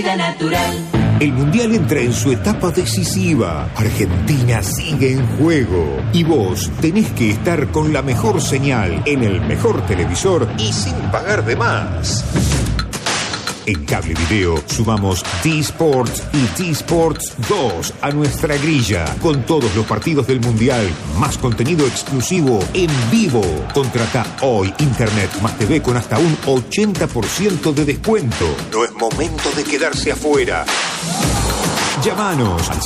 Natural. El Mundial entra en su etapa decisiva. Argentina sigue en juego. Y vos tenés que estar con la mejor señal, en el mejor televisor y sin pagar de más. En Cable Video sumamos T-Sports y T-Sports 2 a nuestra grilla, con todos los partidos del Mundial, más contenido exclusivo en vivo. Contrata hoy Internet más TV con hasta un 80% de descuento. No es momento de quedarse afuera. Llámanos al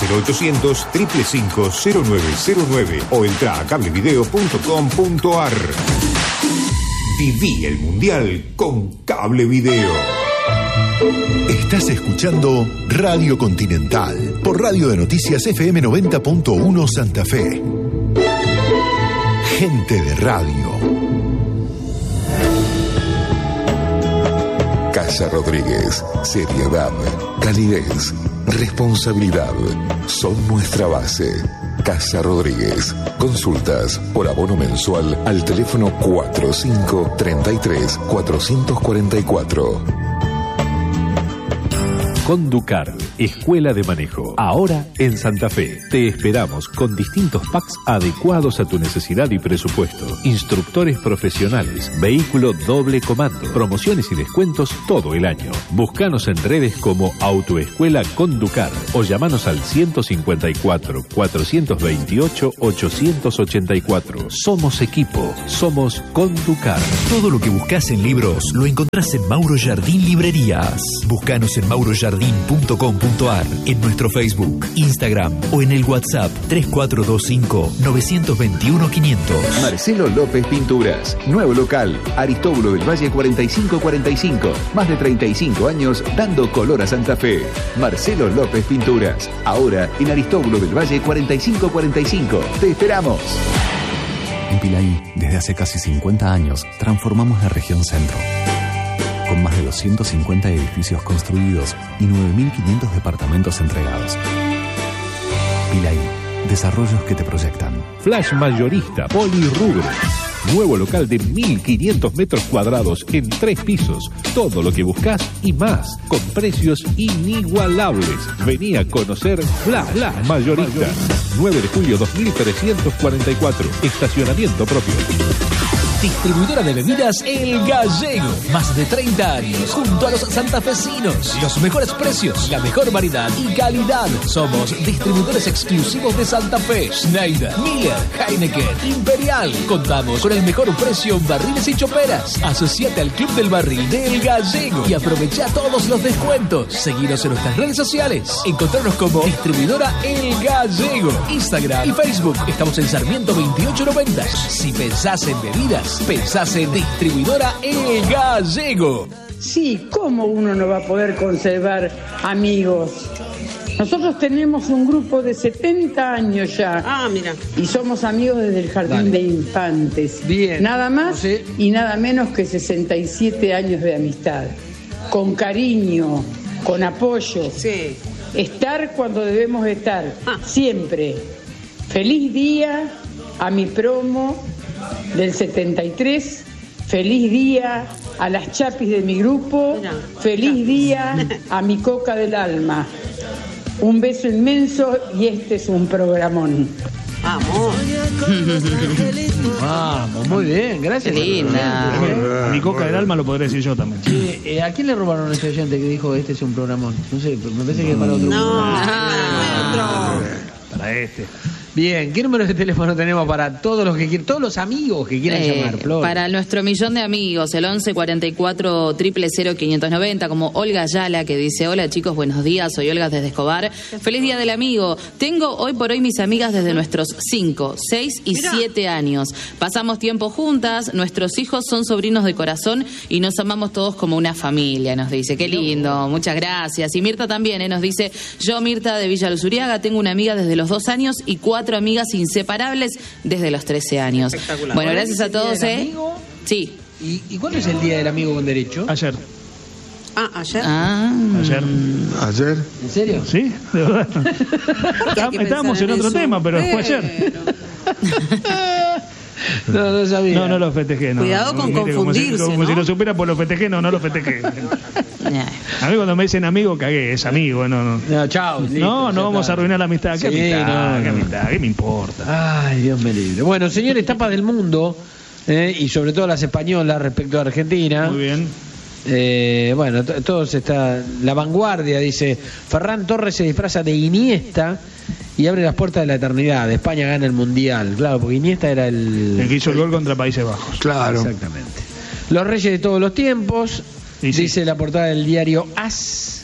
0800-555-0909 o entra a cablevideo.com.ar. Viví el Mundial con Cable Video. Estás escuchando Radio Continental por Radio de Noticias FM 90.1 Santa Fe. Gente de radio. Casa Rodríguez. Seriedad, calidez, responsabilidad son nuestra base. Casa Rodríguez. Consultas por abono mensual al teléfono 4533-444. Conducar, Escuela de Manejo. Ahora en Santa Fe. Te esperamos con distintos packs adecuados a tu necesidad y presupuesto. Instructores profesionales, vehículo doble comando, promociones y descuentos todo el año. Búscanos en redes como Autoescuela Conducar o llamanos al 154-428-884. Somos equipo, somos Conducar. Todo lo que buscas en libros lo encontrás en Mauro Jardín Librerías. Búscanos en maurojardín.com.ar, en nuestro Facebook, Instagram o en el WhatsApp 3425-921-500. Marcelo López Pinturas, nuevo local, Aristóbulo del Valle 4545, más de 35 años dando color a Santa Fe. Marcelo López Pinturas, ahora en Aristóbulo del Valle 4545. ¡Te esperamos! En Pilaí, desde hace casi 50 años, transformamos la región centro. Con más de 250 edificios construidos y 9.500 departamentos entregados. Pilaí, desarrollos que te proyectan. Flash Mayorista, Polirrubro. Nuevo local de 1.500 metros cuadrados en 3 pisos. Todo lo que buscas y más, con precios inigualables. Vení a conocer Flash Mayorista. 9 de julio 2344. Estacionamiento propio. Distribuidora de bebidas El Gallego. Más de 30 años junto a los santafesinos. Los mejores precios, la mejor variedad y calidad. Somos distribuidores exclusivos de Santa Fe. Schneider, Miller, Heineken, Imperial. Contamos con el mejor precio en barriles y choperas. Asociate al Club del Barril de El Gallego y aprovecha todos los descuentos. Seguinos en nuestras redes sociales. Encontrarnos como Distribuidora El Gallego. Instagram y Facebook. Estamos en Sarmiento 2890. Si pensás en bebidas, pensás en Distribuidora El Gallego. Sí, ¿cómo uno no va a poder conservar amigos? Nosotros tenemos un grupo de 70 años ya. Ah, mira. Y somos amigos desde el jardín de infantes. Bien. Nada más y nada menos que 67 años de amistad. Con cariño, con apoyo. Sí. Estar cuando debemos estar. Siempre. Feliz día a mi promo del 73, feliz día a las chapis de mi grupo, feliz día a mi coca del alma. Un beso inmenso y este es un programón. Vamos. Vamos, muy bien, gracias. Qué linda. A mi coca del alma lo podré decir yo también. Sí, ¿a quién le robaron a ese oyente que dijo este es un programón? No sé, me parece que es para otro. Para este. Bien, ¿qué número de teléfono tenemos para todos los que quieren, todos los amigos que quieran llamar, Flor? Para nuestro millón de amigos, el 11 44 000 590, como Olga Ayala, que dice: hola chicos, buenos días, soy Olga desde Escobar. Feliz día del amigo. Tengo hoy por hoy mis amigas desde nuestros 5, 6 y 7 años. Pasamos tiempo juntas, nuestros hijos son sobrinos de corazón y nos amamos todos como una familia, nos dice. Qué lindo, muchas gracias. Y Mirta también, nos dice: yo, Mirta de Villa Luzuriaga, tengo una amiga desde los 2 años y 4 amigas inseparables desde los 13 años. Espectacular. Bueno, gracias a todos. Sí. ¿Y cuándo es el día del amigo con derecho? Ayer. Ayer. ¿Ayer? ¿En serio? Sí, de verdad. Estábamos en otro tema, pero fue ayer. No sabía. No lo festejé. No. Cuidado con Viste, confundirse, como ¿no? si lo supiera, pues lo festejé, no lo festejé. A mí cuando me dicen amigo, cagué, es amigo, no. No, chao. Listo, No vamos a arruinar la amistad. ¿Qué Sí, amistad? no. ¿Qué amistad? ¿Qué me importa? Ay, Dios me libre. Bueno, señores, tapas del mundo, y sobre todo las españolas respecto a Argentina. Muy bien. Bueno, todos está. La vanguardia dice: Ferran Torres se disfraza de Iniesta y abre las puertas de la eternidad. España gana el mundial. Claro, porque Iniesta era el que hizo el gol contra Países Bajos. Claro. Exactamente. Los reyes de todos los tiempos, dice la portada del diario AS.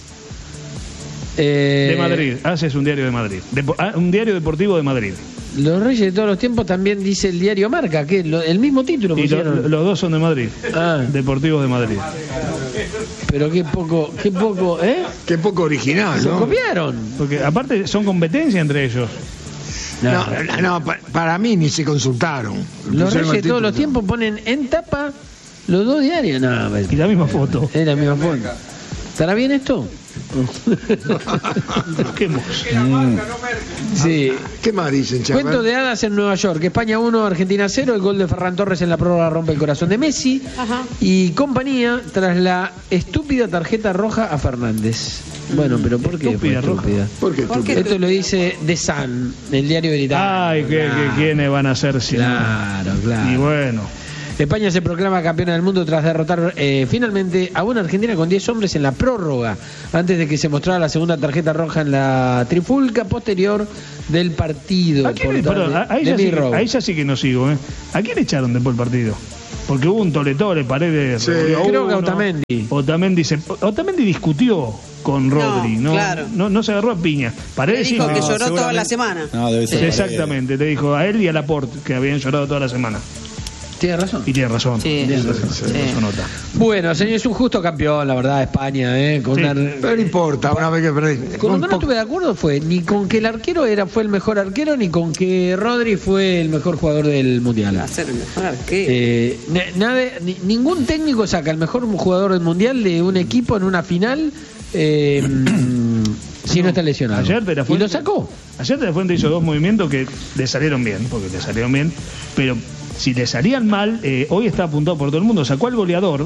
De Madrid. AS es un diario de Madrid. Un diario deportivo de Madrid. Los reyes de todos los tiempos también dice el diario Marca, que el mismo título Y pusieron. los dos son de Madrid. Deportivos de Madrid. Pero qué poco, ¿eh? Qué poco original, Se ¿no? copiaron. Porque aparte son competencia entre ellos. No, para mí ni se consultaron. Los reyes de todos los tiempos ponen en tapa los dos diarios. No, y la misma foto. Es la misma foto. ¿Estará bien esto? Sí. ¿Qué más dicen, chaval? Cuento de hadas en Nueva York. España 1, Argentina 0. El gol de Ferran Torres en la prórroga rompe el corazón de Messi. Y compañía tras la estúpida tarjeta roja a Fernández. Bueno, pero ¿por qué fue estúpida? ¿Por qué estúpida? Esto lo dice The Sun, el diario británico. Ay, ¿quiénes van a ser si no? Claro. Y bueno. España se proclama campeona del mundo tras derrotar finalmente a una Argentina con 10 hombres en la prórroga, antes de que se mostrara la segunda tarjeta roja en la trifulca posterior del partido. Ahí ya sí que no sigo. ¿A quién echaron después del partido? Porque hubo un tole-tole, Paredes. Creo que Otamendi discutió con Rodri. Claro. No se agarró a piña. Paredes Le dijo sí, que lloró toda la semana. No, debe ser exactamente, le dijo a él y a Laporte que habían llorado toda la semana. Tiene razón. Y tiene razón. Sí. Nota. Bueno, señor, es un justo campeón, la verdad, España. Pero no importa, una vez que perdí. Con lo que no estuve de acuerdo fue ni con que el arquero fue el mejor arquero, ni con que Rodri fue el mejor jugador del mundial. Va a ser el mejor arquero. Ningún técnico saca el mejor jugador del mundial de un equipo en una final si no está lesionado. Y lo sacó. Ayer De La Fuente hizo dos movimientos que le salieron bien, pero si le salían mal, hoy está apuntado por todo el mundo. Sacó al goleador,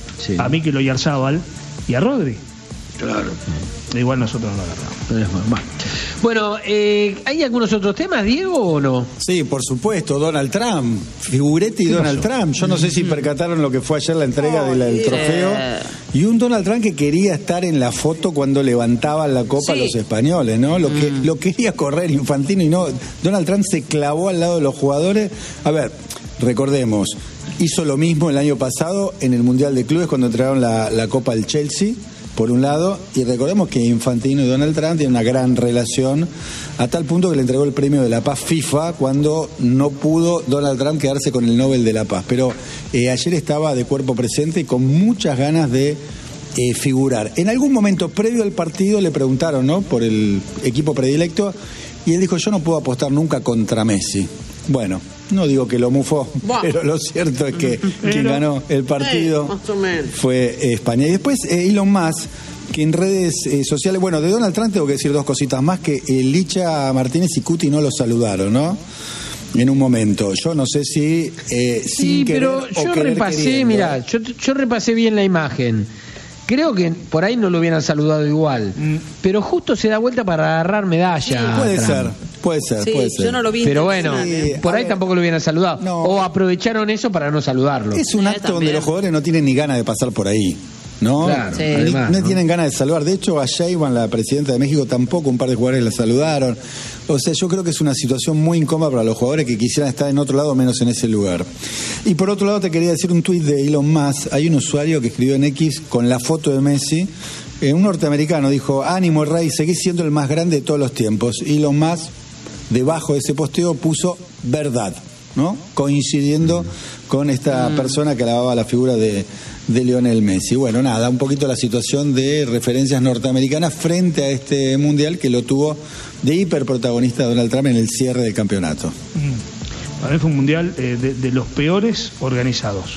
a Mikel Oyarzabal y a Rodri. Claro. Igual nosotros no lo agarramos. Bueno, ¿hay algunos otros temas, Diego, o no? Sí, por supuesto, Donald Trump, Figuretti y Donald Trump. Yo no sé si percataron lo que fue ayer la entrega del trofeo. Y un Donald Trump que quería estar en la foto cuando levantaban la copa a los españoles, ¿no? Lo quería correr Infantino y no. Donald Trump se clavó al lado de los jugadores. A ver, recordemos, hizo lo mismo el año pasado en el Mundial de Clubes cuando entregaron la copa al Chelsea, por un lado, y recordemos que Infantino y Donald Trump tienen una gran relación, a tal punto que le entregó el premio de la paz FIFA cuando no pudo Donald Trump quedarse con el Nobel de la Paz. Pero ayer estaba de cuerpo presente y con muchas ganas de figurar. En algún momento previo al partido le preguntaron, ¿no?, por el equipo predilecto, y él dijo: yo no puedo apostar nunca contra Messi. Bueno, no digo que lo mufó, pero lo cierto es que quien ganó el partido fue España. Y después Elon Musk, que en redes sociales, bueno, de Donald Trump tengo que decir dos cositas más, que Licha Martínez y Cuti no lo saludaron, ¿no? En un momento. Yo no sé si sin querer pero yo o querer repasé, queriendo. mirá, yo repasé bien la imagen. Creo que por ahí no lo hubieran saludado igual, pero justo se da vuelta para agarrar medalla. Puede Trump. ser. Puede ser. Yo no lo vi. Pero bueno, por ahí tampoco lo hubieran saludado. No. O aprovecharon eso para no saludarlo. Es un acto donde los jugadores no tienen ni ganas de pasar por ahí, ¿no? Claro, No tienen ganas de saludar. De hecho, a Sheinbaum, la presidenta de México, tampoco un par de jugadores la saludaron. O sea, yo creo que es una situación muy incómoda para los jugadores que quisieran estar en otro lado, menos en ese lugar. Y por otro lado, te quería decir un tuit de Elon Musk. Hay un usuario que escribió en X con la foto de Messi. Un norteamericano dijo: ánimo, Rey, seguís siendo el más grande de todos los tiempos. Elon Musk, debajo de ese posteo, puso verdad, ¿no? Coincidiendo con esta persona que alababa la figura de Lionel Messi. Bueno, nada, un poquito la situación de referencias norteamericanas frente a este mundial que lo tuvo de hiperprotagonista Donald Trump en el cierre del campeonato. Para mí fue un mundial de los peores organizados.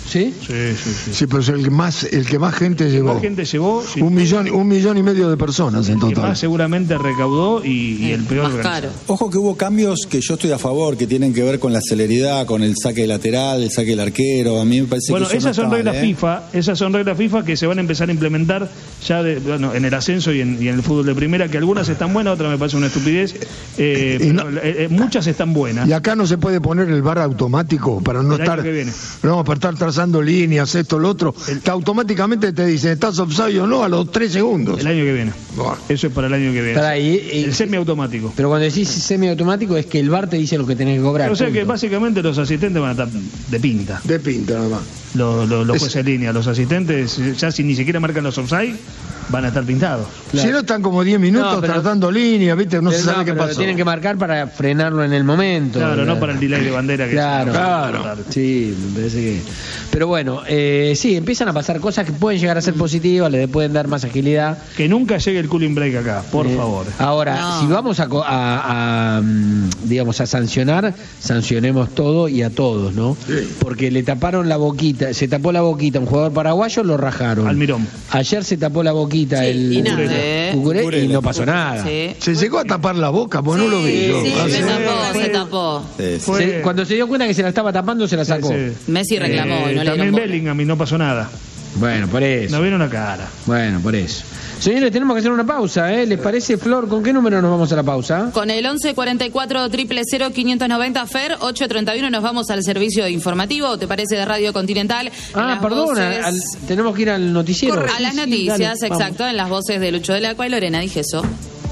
¿Sí? Sí, pero es el que más gente llevó. Más gente llevó. Sí. 1,5 millones de personas en total. Que más seguramente recaudó y el peor más caro. Ojo que hubo cambios que yo estoy a favor, que tienen que ver con la celeridad, con el saque lateral, el saque del arquero. A mí me parece que esas son reglas FIFA. Esas son reglas FIFA que se van a empezar a implementar ya en el ascenso y en el fútbol de primera, que algunas están buenas, otras me parece una estupidez. Muchas están buenas. Y acá no se puede poner el VAR automático para no estar. No, para estar trazando líneas, esto, lo otro. Que automáticamente te dice, ¿estás offside o no? A los 3 segundos. El año que viene. Eso es para el año que viene. El semiautomático. Pero cuando decís semiautomático es que el VAR te dice lo que tenés que cobrar. O sea que básicamente los asistentes van a estar de pinta. De pinta, nada más. Los jueces de línea, los asistentes, ya si ni siquiera marcan los offside, van a estar pintados. Claro. Si no están como 10 minutos tratando líneas, ¿viste? No se sabe qué pasó. Tienen que marcar para frenarlo en el momento. Claro, no para el delay de bandera. Que claro. Sí, me parece que... Pero bueno, sí, empiezan a pasar cosas que pueden llegar a ser positivas, le pueden dar más agilidad. Que nunca llegue el cooling break acá, por favor. Ahora, si vamos digamos, a sancionar, sancionemos todo y a todos, ¿no? Sí. Porque le taparon la boquita, se tapó la boquita a un jugador paraguayo, lo rajaron. Almirón. Ayer se tapó la boquita el Cucurella y no pasó nada. Sí. Se llegó a tapar la boca, pues no lo vi yo. Se tapó. Cuando se dio cuenta que se la estaba tapando, se la sacó. Messi reclamó y no le también Bellingham y no pasó nada. Bueno, por eso. No vieron la cara. Bueno, por eso. Señores, tenemos que hacer una pausa, ¿eh? ¿Les parece, Flor? ¿Con qué número nos vamos a la pausa? Con el 1144-000-590, Fer, 831 nos vamos al servicio informativo, ¿te parece? De Radio Continental. Perdona, tenemos que ir al noticiero. A las noticias, dale, exacto, en las voces de Lucho de la Cua y Lorena Dijeso.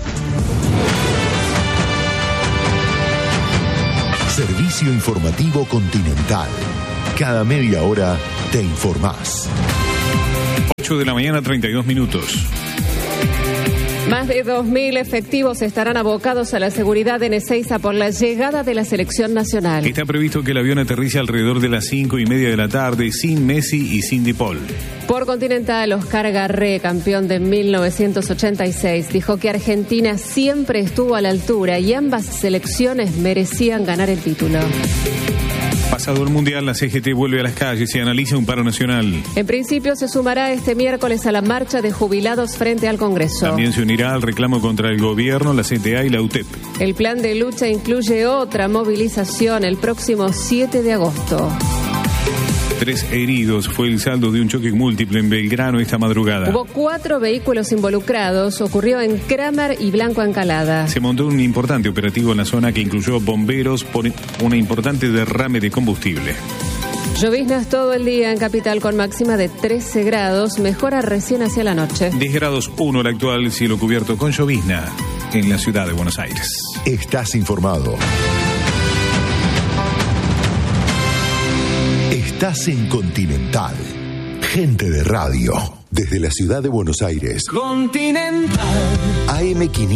Servicio informativo Continental. Cada media hora te informás. 8 de la mañana, 32 minutos. Más de 2.000 efectivos estarán abocados a la seguridad en Ezeiza por la llegada de la selección nacional. Está previsto que el avión aterrice alrededor de las 5:30 de la tarde, sin Messi y sin Di Paul. Por Continental, Oscar Garré, campeón de 1986, dijo que Argentina siempre estuvo a la altura y ambas selecciones merecían ganar el título. Pasado el Mundial, la CGT vuelve a las calles y analiza un paro nacional. En principio se sumará este miércoles a la marcha de jubilados frente al Congreso. También se unirá al reclamo contra el gobierno, la CTA y la UTEP. El plan de lucha incluye otra movilización el próximo 7 de agosto. 3 heridos fue el saldo de un choque múltiple en Belgrano esta madrugada. Hubo 4 vehículos involucrados, ocurrió en Kramer y Blanco Encalada. Se montó un importante operativo en la zona que incluyó bomberos por una importante derrame de combustible. Lloviznas todo el día en Capital con máxima de 13 grados, mejora recién hacia la noche. 10 grados 1 el actual, cielo cubierto con llovizna en la ciudad de Buenos Aires. Estás informado. Estás en Continental. Gente de radio. Desde la ciudad de Buenos Aires. Continental. AM500.